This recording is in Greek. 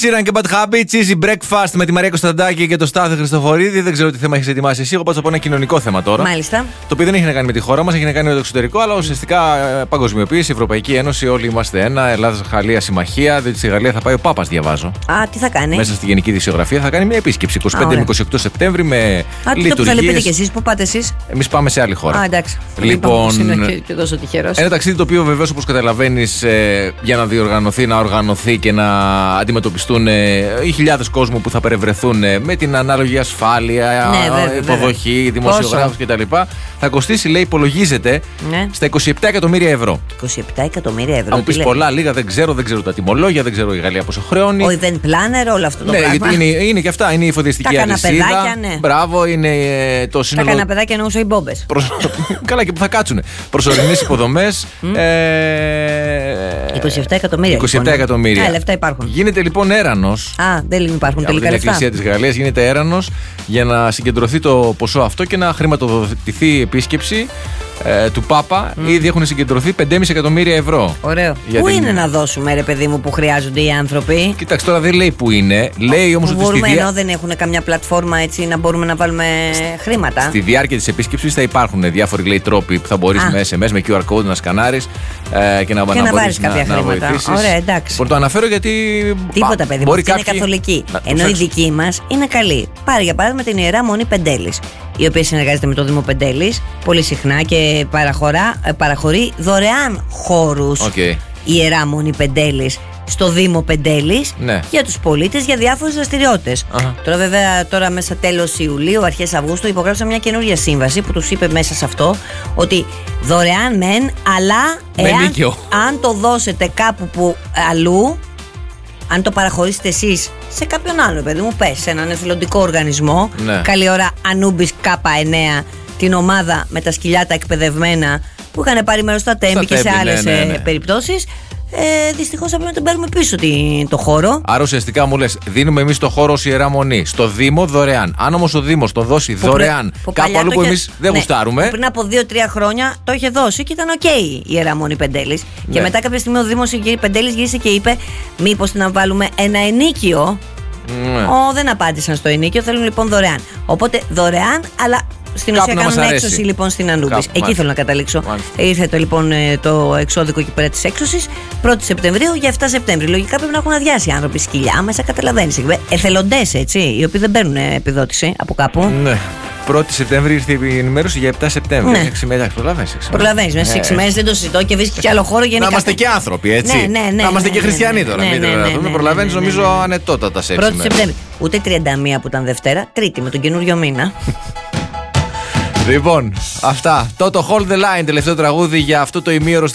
Τσίραν και Bad Habits, Easy Breakfast με τη Μαρία Κωνσταντάκη και τον Στάθη Χριστοφορίδη. Δεν ξέρω τι θέμα έχει ετοιμάσει εσύ. Εγώ πάω να πω ένα κοινωνικό θέμα τώρα. Μάλιστα. Το οποίο δεν έχει να κάνει με τη χώρα μας, έχει να κάνει με το εξωτερικό, αλλά ουσιαστικά παγκοσμιοποίηση, Ευρωπαϊκή Ένωση, όλοι είμαστε ένα. Ελλάδα-Γαλλία συμμαχία. Διότι στη Γαλλία θα πάει ο Πάπας, διαβάζω. Α, τι θα κάνει. Μέσα στη Γενική Δισιογραφία θα κάνει μια επίσκεψη 25 με 28 Σεπτέμβρη με λειτουργίες. Το θα λέτε και εσείς, πού πάτε εσείς. Εμείς πάμε σε άλλη χώρα. Α, εντάξει. Λοιπόν, είναι και τόσο τυχερός. ένα ταξίδι το οποίο βεβαίως, όπως καταλαβαίνεις, για να διοργανωθεί, να οργανωθεί και να αντιμετωπιστούν οι χιλιάδες κόσμου που θα περιβρεθούν με την ανάλογη ασφάλεια, υποδοχή, δημοσιογράφους κτλ. Θα κοστίσει, λέει, υπολογίζεται στα 27 εκατομμύρια ευρώ. 27 εκατομμύρια ευρώ. Αν μου πεις πολλά, λίγα, δεν ξέρω τα τιμολόγια, δεν ξέρω η Γαλλία πόσο χρεώνει. Ο event planner, όλο αυτό το πράγμα. Ναι, γιατί είναι και αυτά. Είναι η εφοδιαστική αλυσίδα. Ναι. Μπράβο, είναι το σύνολο. Τα καναπεδάκια εννοούσα οι μπόμπες. Καλά, και που θα κάτσουν. Προσωρινές υποδομές. 27 εκατομμύρια. 27 εκατομμύρια. Λεφτά υπάρχουν. Γίνεται λοιπόν έρανος. Α, δεν υπάρχουν τελικά την λεφτά. Εκκλησία της Γαλλίας γίνεται έρανος για να συγκεντρωθεί το ποσό αυτό και να χρηματοδοτηθεί η επίσκεψη του Πάπα. Ήδη έχουν συγκεντρωθεί 5,5 εκατομμύρια ευρώ. Ωραίο. Πού είναι να δώσουμε, ρε παιδί μου, που χρειάζονται οι άνθρωποι. Κοίταξε, τώρα δεν λέει που είναι. Λέει όμως ότι μπορούμε, ενώ δεν έχουν καμιά πλατφόρμα έτσι να μπορούμε να βάλουμε χρήματα. Στη διάρκεια της επίσκεψης θα υπάρχουν διάφοροι, λέει, τρόποι που θα μπορείς με SMS, με QR code να σκανάρεις και να βάλεις κάποια χρήματα. Ωραία, εντάξει. Το αναφέρω γιατί. Τίποτα, παιδί μου. Είναι καθολική. Ενώ η δική μας είναι καλή. Πάρε για παράδειγμα την Ιερά Μονή Πεντέλης, η οποία συνεργάζεται με το Δήμο Πεντέλης πολύ συχνά και παραχωρεί δωρεάν χώρους. Η Ιερά Μονή Πεντέλης στο Δήμο Πεντέλης για τους πολίτες για διάφορες δραστηριότητες. Τώρα βέβαια μέσα τέλος Ιουλίου, αρχές Αυγούστου υπογράψαμε μια καινούργια σύμβαση που τους είπε μέσα σε αυτό ότι δωρεάν μεν, αλλά αν το δώσετε κάπου που αλλού, αν το παραχωρήσετε εσείς σε κάποιον άλλο, παιδί μου, πες, σε έναν εθελοντικό οργανισμό, καλή ώρα Ανούμπης K9, την ομάδα με τα σκυλιά τα εκπαιδευμένα που είχαν πάρει μέρος στα τέμπη και σε άλλες περιπτώσεις, δυστυχώς θα πρέπει να τον παίρνουμε πίσω το χώρο. Άρα ουσιαστικά μου λες, δίνουμε εμείς το χώρο ως Ιερά Μονή στο Δήμο δωρεάν. Αν όμως ο Δήμος το δώσει δωρεάν κάπου αλλού που εμείς δεν γουστάρουμε. Πριν από 2-3 χρόνια το είχε δώσει και ήταν οκ η Ιερά Μονή Πεντέλης. Και μετά κάποια στιγμή ο Δήμος Πεντέλης γύρισε και είπε, μήπως να βάλουμε ένα ενίκιο. Δεν απάντησαν στο ενίκιο, θέλουν λοιπόν δωρεάν. Οπότε δωρεάν, αλλά στην ουσία κάνουν έξωση λοιπόν στην Ανούμπης. Εκεί θέλω να καταλήξω. Ήρθε λοιπόν το εξώδικο εκεί πέρα της έξωσης 1η Σεπτεμβρίου για 7 Σεπτέμβρη. Λογικά πρέπει να έχουν αδειάσει οι άνθρωποι σκυλιά μέσα, καταλαβαίνεις. Εθελοντές, έτσι, οι οποίοι δεν παίρνουν επιδότηση από κάπου. Ναι. 1η Σεπτέμβρη ήρθε η ενημέρωση για 7 Σεπτέμβρη. Ναι. 6 μέρες, προλαβαίνεις. Μέσα σε 6 μέρες δεν το συζητώ και βρίσκει και άλλο χώρο γενικά. Να είμαστε και άνθρωποι, έτσι. Να είμαστε και χριστιανοί τώρα. Μην προλαβαίνεις, νομίζω ανετότατα σε 6 μέρες. 1η Σεπτέμβρη. Ούτε 31 που ήταν Δευτέρα, Τρίτη με τον καινούριο μήνα. Λοιπόν, αυτά. Το Hold the Line, τελευταίο τραγούδι για αυτό το ημίωρο.